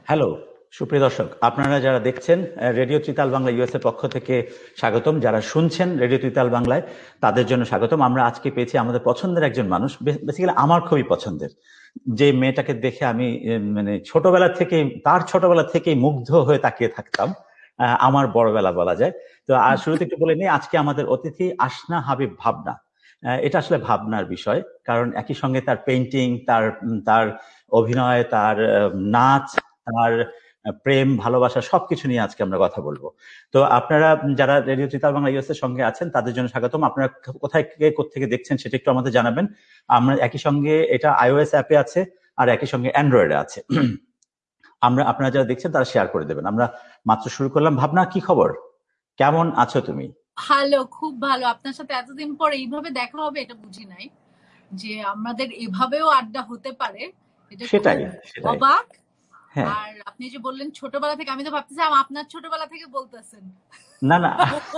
Hello, সুপ্রিয় দর্শক, আপনারা যারা দেখছেন রেডিও ত্রিতাল বাংলা ইউএস এর পক্ষ থেকে স্বাগতম। যারা শুনছেন রেডিও ত্রিতাল বাংলায়, তাদের জন্য স্বাগতম। আমরা আজকে পেয়েছি আমাদের পছন্দের একজন মানুষ, বেসিক্যালি আমার খুবই পছন্দের, যে মেয়েটাকে দেখে আমি মানে ছোটবেলা থেকেই মুগ্ধ হয়ে তাকিয়ে থাকতাম। আমার বড়বেলা বলা যায়। তো আর শুরুতে একটু বলে নিই, আজকে আমাদের অতিথি আসনা হাবিব ভাবনা। এটা আসলে ভাবনার বিষয়, কারণ একই সঙ্গে তার পেইন্টিং, তার অভিনয়, তার নাচ, তার প্রেম ভালোবাসা সবকিছু নিয়ে আজকে আমরা কথা বলবো। তো আপনারা যারা রেডিও ত্রিতাল বাংলা ইউএস এর সঙ্গে আছেন, তাদের জন্য স্বাগতম। আপনারা কোথায় থেকে দেখছেন সেটা একটু আমাদের জানাবেন। আমরা একই সঙ্গে এটা iOS অ্যাপে আছে, আর একই সঙ্গে অ্যান্ড্রয়েডে আছে। আপনারা যারা দেখছেন তারা শেয়ার করে দেবেন। আমরা মাত্র শুরু করলাম। ভাবনা, কি খবর? কেমন আছো তুমি? ভালো, খুব ভালো। আপনার সাথে এতদিন পর এইভাবে দেখা হবে এটা বুঝি নাই, যে আমাদের এভাবেও আড্ডা হতে পারে। এটা সেটাই খুব অবাক। হ্যাঁ, আর আপনি যে বললেন ছোটবেলা থেকে, আমি তো ভাবতেছি আপনার ছোটবেলা থেকে বলতেছেন। না না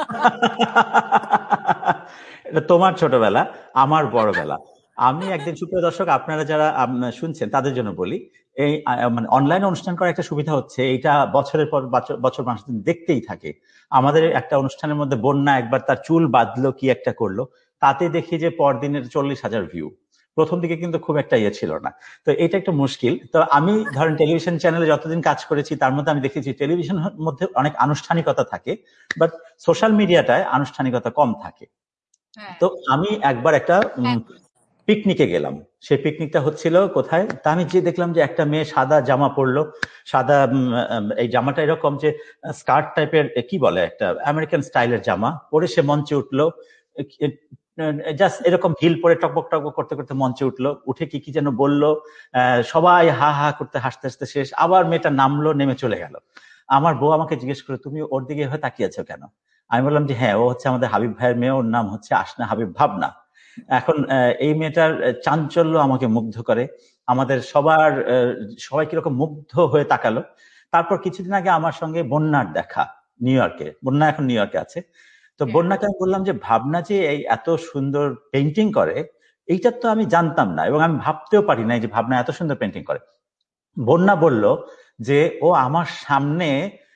এটা তোমার ছোটবেলা, আমার বড়বেলা। আমি একদিন, সুপ্রিয় দর্শক, আপনারা যারা শুনছেন তাদের জন্য বলি, এই মানে অনলাইন অনুষ্ঠান করার একটা সুবিধা হচ্ছে, এইটা বছরের পর বছর মানুষ দেখতেই থাকে। আমাদের একটা অনুষ্ঠানের মধ্যে বন্যা একবার তার চুল বাঁধলো, কি একটা করলো, তাতে দেখি যে পরদিনের 40,000 ভিউ। প্রথম দিকে কিন্তু খুব একটা ইয়ে ছিল না। তো এটা একটা মুশকিল। তো আমি ধরেন টেলিভিশন চ্যানেলে যতদিন কাজ করেছি, তার মধ্যে আমি দেখেছি টেলিভিশনের মধ্যে অনেক আনুষ্ঠানিকতা থাকে, বাট সোশ্যাল মিডিয়াটায় আনুষ্ঠানিকতা কম থাকে। তো আমি একবার একটা পিকনিকে গেলাম। সেই পিকনিকটা হচ্ছিল কোথায়, তা আমি যে দেখলাম যে একটা মেয়ে সাদা জামা পরলো, সাদা এই জামাটা এরকম যে স্কার্ট টাইপের, কি বলে, একটা আমেরিকান স্টাইলের জামা পরে সে মঞ্চে উঠলো। জাস্ট এরকম হিল পরে টকবক টকবক করতে করতে মঞ্চে উঠলো, উঠে কি কি যেন বললো। সবাই হা হা করতে হাসতে হাসতে শেষ। আবার মেয়েটা নামলো, নেমে চলে গেল। আমার বউ আমাকে জিজ্ঞেস করে, তুমি ওর দিকে হয়ে তাকিয়ে আছো কেন? আমি বললাম যে হ্যাঁ, ও হচ্ছে আমাদের হাবিব ভাইয়ের মেয়ে, ওর নাম হচ্ছে আসনা হাবিব ভাবনা। এখন এই মেয়েটার চাঞ্চল্য আমাকে মুগ্ধ করে। আমাদের সবাই কিরকম মুগ্ধ হয়ে তাকালো। তারপর কিছুদিন আগে আমার সঙ্গে বন্যার দেখা, নিউ ইয়র্কে। বন্যা এখন নিউ ইয়র্কে আছে। তো বন্যাকে আমি বললাম যে ভাবনা যে এই এত সুন্দর পেইন্টিং করে, এইটা তো আমি জানতাম না, এবং আমি ভাবতেও পারি না যে ভাবনা এত সুন্দর পেইন্টিং করে। বন্যা বলল যে ও আমার সামনে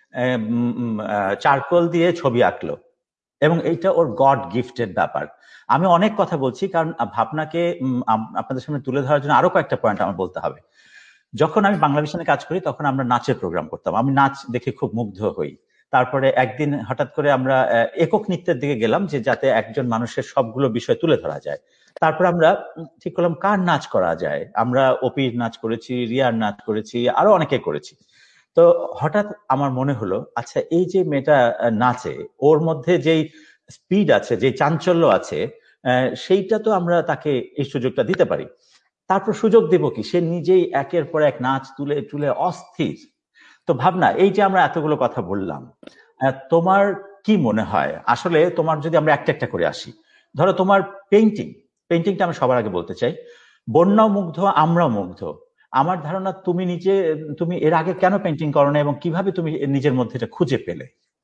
চারকোল দিয়ে ছবি আঁকলো, এবং এইটা ওর গড গিফটেড ব্যাপার। আমি অনেক কথা বলছি, কারণ ভাবনাকে আপনাদের সামনে তুলে ধরার জন্য আরো কয়েকটা পয়েন্ট আমার বলতে হবে। যখন আমি বাংলা ভিশনে কাজ করি, তখন আমরা নাচের প্রোগ্রাম করতাম। আমি নাচ দেখে খুব মুগ্ধ হই। তারপরে একদিন হঠাৎ করে আমরা একক নৃত্যের দিকে গেলাম, যে যাতে একজন মানুষের সবগুলো বিষয় তুলে ধরা যায়। তারপর আমরা ঠিক করলাম কার নাচ করা যায়। আমরা অপির নাচ করেছি, রিয়ার নাচ করেছি, আরো অনেকে করেছি। তো হঠাৎ আমার মনে হলো, আচ্ছা, এই যে মেয়েটা নাচে, ওর মধ্যে যেই স্পিড আছে, যে চাঞ্চল্য আছে, সেইটা তো আমরা তাকে এই সুযোগটা দিতে পারি। তারপর সুযোগ দেব কি, সে নিজেই একের পর এক নাচ তুলে তুলে অস্থির। তো ভাবনা, এই যে আমরা এতগুলো কথা বললাম, তোমার কি মনে হয় আসলে, তোমার যদি আমরা একটা একটা করে আসি, ধরো তোমার পেইন্টিংটা আমি সবার আগে বলতে চাই। বন্যাও মুগ্ধ, আমরাও মুগ্ধ। আমার ধারণা তুমি এর আগে কেন পেইন্টিং করো না, এবং কিভাবে তুমি নিজের মধ্যে এটা খুঁজে পেলে?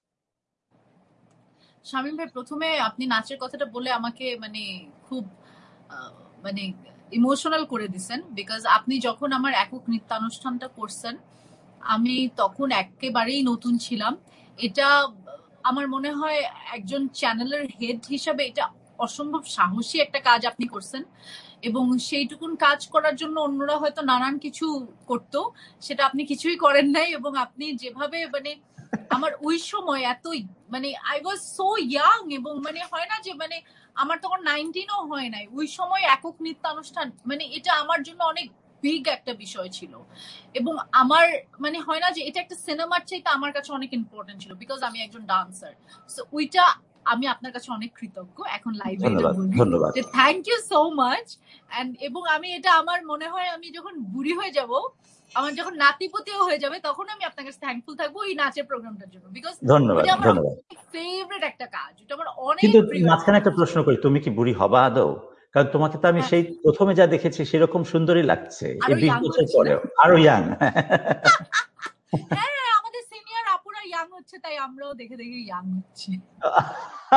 শামীম ভাই, প্রথমে আপনি নাচের কথাটা বলে আমাকে খুব মানে ইমোশনাল করে দিছেন, বিকজ আপনি যখন আমার একক নৃত্যানুষ্ঠানটা করছেন, আমি তখন একেবারেই নতুন ছিলাম। এটা আমার মনে হয় একজন চ্যানেলের হেড হিসাবে এটা অসম্ভব সাহসী একটা কাজ আপনি করছেন, এবং সেইটুকুন কাজ করার জন্য অন্যরা হয়তো নানান কিছু করতো, সেটা আপনি কিছুই করেন নাই। এবং আপনি যেভাবে আমার ওই সময় এতই আই ওয়াজ সো ইয়াং, এবং হয় না যে আমার তখন 19ও হয় নাই, ওই সময় একক নৃত্যানুষ্ঠান এটা আমার জন্য অনেক বিগ একটা বিষয় ছিল। এবং আমার হয় না যে এটা একটা সিনেমার চাইতে আমার কাছে অনেক ইম্পর্টেন্ট ছিল, বিকজ আমি একজন ডান্সার। সো ওইটা আমি আপনার কাছে অনেক কৃতজ্ঞ এখন লাইভে এটা বলি। Thank you so much. এবং আমি এটা, আমার মনে হয় আমি যখন বুড়ি হয়ে যাব, আমার যখন নাতিপতিও হয়ে যাবে, তখন আমি আপনার কাছে থ্যাঙ্কফুল থাকবো এই নাচের প্রোগ্রামটার জন্য, বিকজ এটা আমার ফেভারিট একটা কাজ, এটা আমার অনেক। কিন্তু মাঝখানে একটা প্রশ্ন করি, তুমি কি বুড়ি হবা আদৌ? কারণ তোমাকে তো আমি সেই প্রথমে যা দেখেছি সেরকম সুন্দরই লাগছে, এই 20 বছর পরেও আরো ইয়াং। হ্যাঁ, আমাদের সিনিয়র আপুরা ইয়াং হচ্ছে, তাই আমরাও দেখে দেখে ইয়াং হচ্ছি।